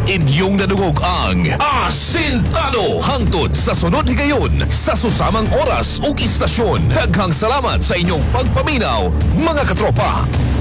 Inyong nadungog ang Asintado hangtod sa sunod higayon sa susamang oras o istasyon. Daghang salamat sa inyong pagpaminaw, mga katropa.